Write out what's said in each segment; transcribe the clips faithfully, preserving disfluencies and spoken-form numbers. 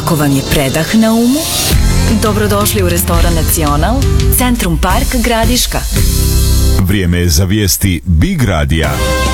Ako vam je predah na umu, dobrodošli u restoran Nacional, Centrum Park Gradiška. Vrijeme je za vijesti Big Radija.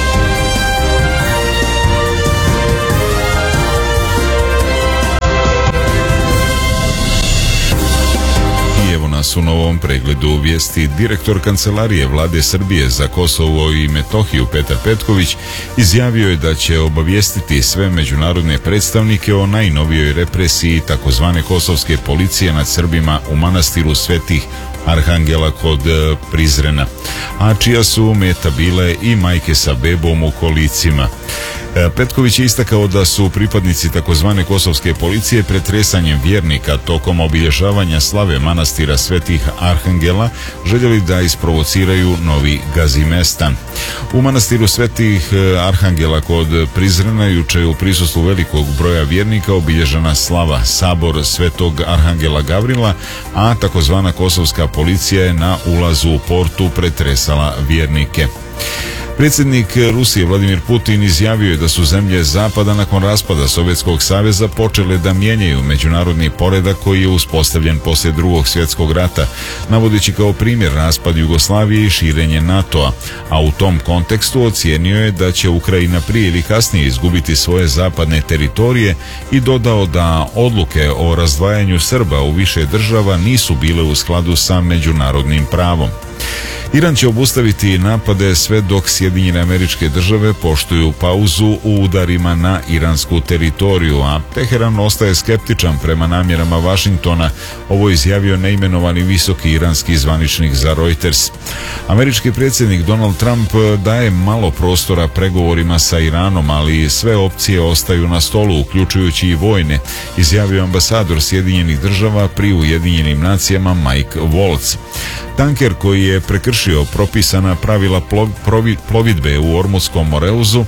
Evo nas u novom pregledu vijesti. Direktor Kancelarije Vlade Srbije za Kosovo i Metohiju Petar Petković izjavio je da će obavijestiti sve međunarodne predstavnike o najnovijoj represiji takozvane kosovske policije nad Srbima u manastiru Svetih Arhangela kod Prizrena, a čija su meta bile i majke sa bebom u kolicima. Petković je istakao da su pripadnici takozvane kosovske policije pretresanjem vjernika tokom obilježavanja slave manastira Svetih Arhangela željeli da isprovociraju novi Gazimestan. U manastiru Svetih Arhangela kod Prizrena juče u prisustvu velikog broja vjernika obilježena slava Sabor Svetog Arhangela Gavrila, a takozvana kosovska policija je na ulazu u portu pretresala vjernike. Predsjednik Rusije Vladimir Putin izjavio je da su zemlje Zapada nakon raspada Sovjetskog saveza počele da mijenjaju međunarodni poredak koji je uspostavljen poslije Drugog svjetskog rata, navodeći kao primjer raspad Jugoslavije i širenje NATO-a, a u tom kontekstu ocijenio je da će Ukrajina prije ili kasnije izgubiti svoje zapadne teritorije i dodao da odluke o razdvajanju Srba u više država nisu bile u skladu sa međunarodnim pravom. Iran će obustaviti napade sve dok Sjedinjene Američke Države poštuju pauzu u udarima na iransku teritoriju, a Teheran ostaje skeptičan prema namjerama Vašingtona. Ovo izjavio neimenovani visoki iranski zvaničnik za Reuters. Američki predsjednik Donald Trump daje malo prostora pregovorima sa Iranom, ali sve opcije ostaju na stolu, uključujući i vojne, izjavio ambasador Sjedinjenih Država pri Ujedinjenim nacijama Mike Waltz. Tanker koji je prekršio propisana pravila plovidbe u Ormutskom moreuzu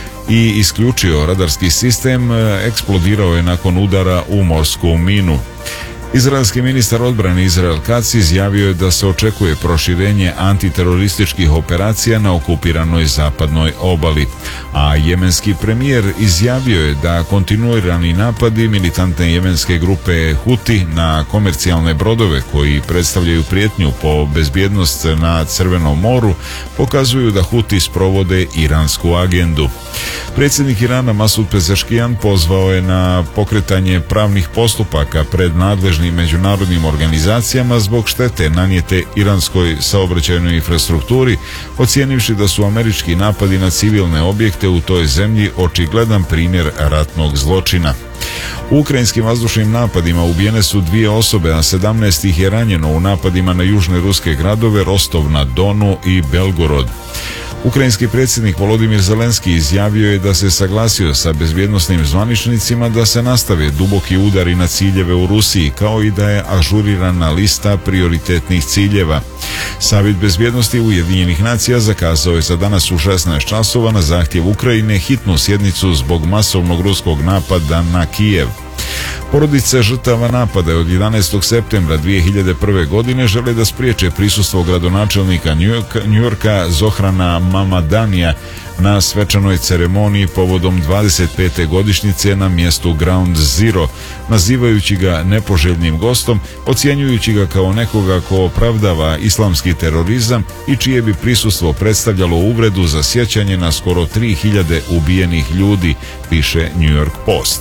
i isključio radarski sistem, eksplodirao je nakon udara u morsku minu. Izraelski ministar odbrane Izrael Katz izjavio je da se očekuje proširenje antiterorističkih operacija na okupiranoj zapadnoj obali, a jemenski premijer izjavio je da kontinuirani napadi militantne jemenske grupe Huti na komercijalne brodove koji predstavljaju prijetnju po bezbjednost na Crvenom moru pokazuju da Huti sprovode iransku agendu. Predsjednik Irana Masud Pezeškijan pozvao je na pokretanje pravnih postupaka pred nadležnim međunarodnim organizacijama zbog štete nanijete iranskoj saobraćajnoj infrastrukturi, ocijenivši da su američki napadi na civilne objekte u toj zemlji očigledan primjer ratnog zločina. U ukrajinskim vazdušnim napadima ubijene su dvije osobe, a sedamnaest ih je ranjeno u napadima na južne ruske gradove Rostov na Donu i Belgorod. Ukrajinski predsjednik Volodimir Zelenski izjavio je da se saglasio sa bezbjednosnim zvaničnicima da se nastave duboki udari na ciljeve u Rusiji, kao i da je ažurirana lista prioritetnih ciljeva. Savjet bezbjednosti Ujedinjenih nacija zakazao je za danas u šesnaest časova na zahtjev Ukrajine hitnu sjednicu zbog masovnog ruskog napada na Kijev. Porodice žrtava napada od jedanaestog septembra dvije hiljade prve. godine žele da spriječe prisustvo gradonačelnika Njujorka Zohrana Mamadanija na svečanoj ceremoniji povodom dvadeset pete godišnjice na mjestu Ground Zero, nazivajući ga nepoželjnim gostom, ocjenjujući ga kao nekoga ko opravdava islamski terorizam i čije bi prisustvo predstavljalo uvredu za sjećanje na skoro tri hiljade ubijenih ljudi, piše New York Post.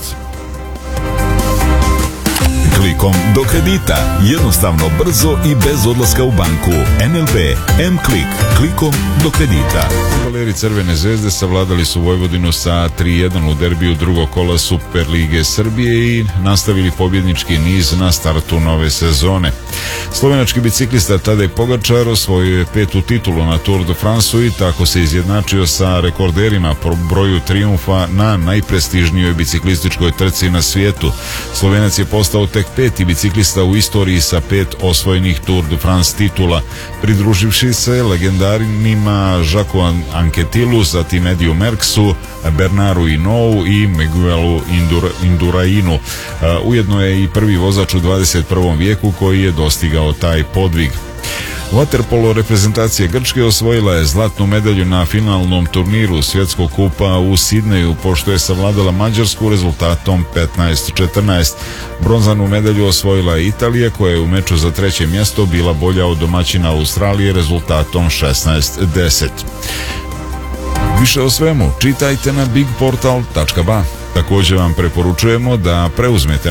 Klikom do kredita. Jednostavno, brzo i bez odlaska u banku. N L B M-Klik. Klikom do kredita. Fudbaleri Crvene zvezde savladali su Vojvodinu sa tri jedan u derbiju drugog kola Superlige Srbije i nastavili pobjednički niz na startu nove sezone. Slovenački biciklista Tadej Pogačar osvojio je petu titulu na Tour de France i tako se izjednačio sa rekorderima po broju trijumfa na najprestižnijoj biciklističkoj trci na svijetu. Slovenac je postao tek peti biciklista u istoriji sa pet osvojenih Tour de France titula, pridruživši se legendarnima Jacques Anquetilu, zatim Ediju Merckxu, Bernardu Hinault i Miguelu Indurainu. Ujedno je i prvi vozač u dvadeset prvom vijeku koji je dostigao taj podvig. Vaterpolo reprezentacija Grčke osvojila je zlatnu medalju na finalnom turniru Svjetskog kupa u Sidneju, pošto je savladala Mađarsku rezultatom petnaest četrnaest. Bronzanu medalju osvojila je Italija, koja je u meču za treće mjesto bila bolja od domaćina Australije rezultatom šesnaest deset. Više o svemu čitajte na big portal tačka ba. Također vam preporučujemo da preuzmete